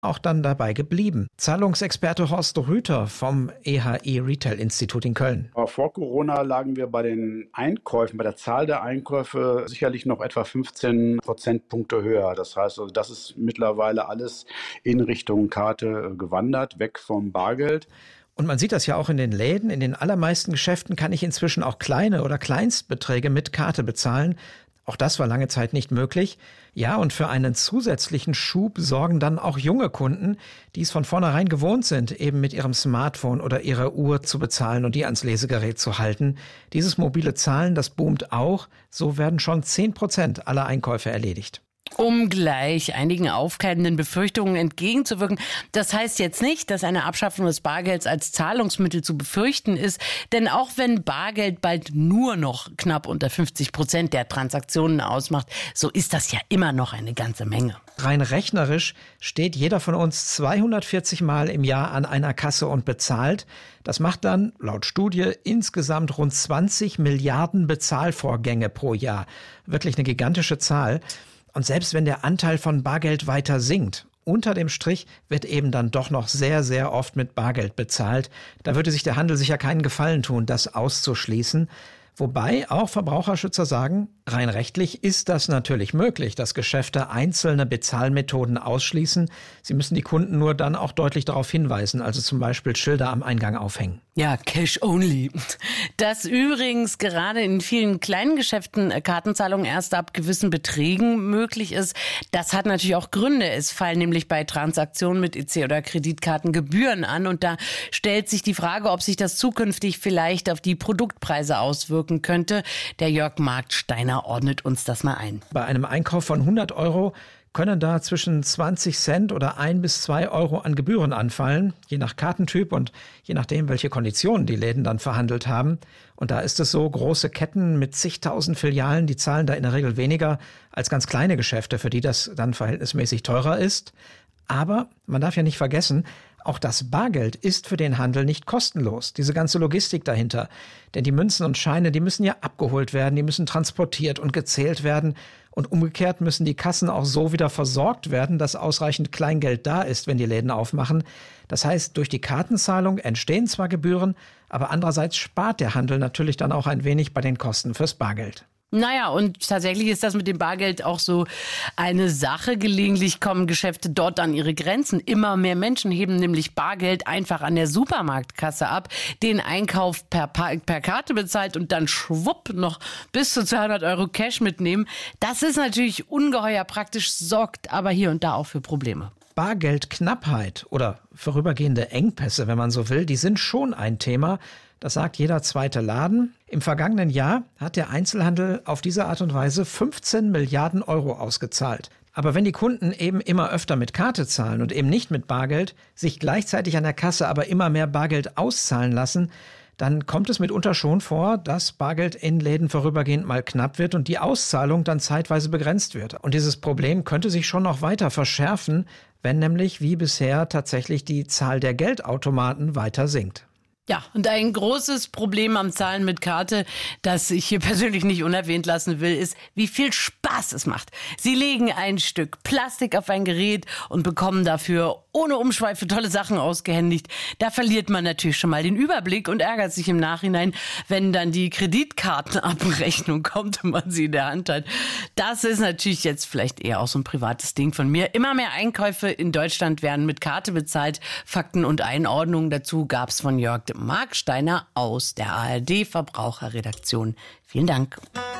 auch dann dabei geblieben. Zahlungsexperte Horst Rüther vom EHI Retail Institut in Köln. Vor Corona lagen wir bei den Einkäufen, bei der Zahl der Einkäufe sicherlich noch etwa 15 Prozentpunkte höher. Das heißt, also das ist mittlerweile alles in Richtung Karte gewandert, weg vom Bargeld. Und man sieht das ja auch in den Läden. In den allermeisten Geschäften kann ich inzwischen auch kleine oder Kleinstbeträge mit Karte bezahlen. Auch das war lange Zeit nicht möglich. Ja, und für einen zusätzlichen Schub sorgen dann auch junge Kunden, die es von vornherein gewohnt sind, eben mit ihrem Smartphone oder ihrer Uhr zu bezahlen und die ans Lesegerät zu halten. Dieses mobile Zahlen, das boomt auch. So werden schon 10% aller Einkäufe erledigt. Um gleich einigen aufkeimenden Befürchtungen entgegenzuwirken. Das heißt jetzt nicht, dass eine Abschaffung des Bargelds als Zahlungsmittel zu befürchten ist. Denn auch wenn Bargeld bald nur noch knapp unter 50% der Transaktionen ausmacht, so ist das ja immer noch eine ganze Menge. Rein rechnerisch steht jeder von uns 240 Mal im Jahr an einer Kasse und bezahlt. Das macht dann laut Studie insgesamt rund 20 Milliarden Bezahlvorgänge pro Jahr. Wirklich eine gigantische Zahl. Und selbst wenn der Anteil von Bargeld weiter sinkt, unter dem Strich wird eben dann doch noch sehr, sehr oft mit Bargeld bezahlt. Da würde sich der Handel sicher keinen Gefallen tun, das auszuschließen. Wobei auch Verbraucherschützer sagen, rein rechtlich ist das natürlich möglich, dass Geschäfte einzelne Bezahlmethoden ausschließen. Sie müssen die Kunden nur dann auch deutlich darauf hinweisen, also zum Beispiel Schilder am Eingang aufhängen. Ja, Cash only. Dass übrigens gerade in vielen kleinen Geschäften Kartenzahlung erst ab gewissen Beträgen möglich ist, das hat natürlich auch Gründe. Es fallen nämlich bei Transaktionen mit EC- oder Kreditkarten Gebühren an und da stellt sich die Frage, ob sich das zukünftig vielleicht auf die Produktpreise auswirken könnte. Der Jörg Marktsteiner ordnet uns das mal ein. Bei einem Einkauf von 100 Euro können da zwischen 20 Cent oder 1 bis 2 Euro an Gebühren anfallen, je nach Kartentyp und je nachdem, welche Konditionen die Läden dann verhandelt haben. Und da ist es so, große Ketten mit zigtausend Filialen, die zahlen da in der Regel weniger als ganz kleine Geschäfte, für die das dann verhältnismäßig teurer ist. Aber man darf ja nicht vergessen, auch das Bargeld ist für den Handel nicht kostenlos. Diese ganze Logistik dahinter. Denn die Münzen und Scheine, die müssen ja abgeholt werden, die müssen transportiert und gezählt werden. Und umgekehrt müssen die Kassen auch so wieder versorgt werden, dass ausreichend Kleingeld da ist, wenn die Läden aufmachen. Das heißt, durch die Kartenzahlung entstehen zwar Gebühren, aber andererseits spart der Handel natürlich dann auch ein wenig bei den Kosten fürs Bargeld. Naja, und tatsächlich ist das mit dem Bargeld auch so eine Sache. Gelegentlich kommen Geschäfte dort an ihre Grenzen. Immer mehr Menschen heben nämlich Bargeld einfach an der Supermarktkasse ab, den Einkauf per Karte bezahlt und dann schwupp noch bis zu 200 Euro Cash mitnehmen. Das ist natürlich ungeheuer praktisch, sorgt aber hier und da auch für Probleme. Bargeldknappheit oder vorübergehende Engpässe, wenn man so will, die sind schon ein Thema. Das sagt jeder zweite Laden. Im vergangenen Jahr hat der Einzelhandel auf diese Art und Weise 15 Milliarden Euro ausgezahlt. Aber wenn die Kunden eben immer öfter mit Karte zahlen und eben nicht mit Bargeld, sich gleichzeitig an der Kasse aber immer mehr Bargeld auszahlen lassen, dann kommt es mitunter schon vor, dass Bargeld in Läden vorübergehend mal knapp wird und die Auszahlung dann zeitweise begrenzt wird. Und dieses Problem könnte sich schon noch weiter verschärfen, wenn nämlich wie bisher tatsächlich die Zahl der Geldautomaten weiter sinkt. Ja, und ein großes Problem am Zahlen mit Karte, das ich hier persönlich nicht unerwähnt lassen will, ist, wie viel Spaß es macht. Sie legen ein Stück Plastik auf ein Gerät und bekommen dafür ohne Umschweife tolle Sachen ausgehändigt. Da verliert man natürlich schon mal den Überblick und ärgert sich im Nachhinein, wenn dann die Kreditkartenabrechnung kommt und man sie in der Hand hat. Das ist natürlich jetzt vielleicht eher auch so ein privates Ding von mir. Immer mehr Einkäufe in Deutschland werden mit Karte bezahlt. Fakten und Einordnungen dazu gab's von Jörg Marktsteiner aus der ARD Verbraucherredaktion. Vielen Dank.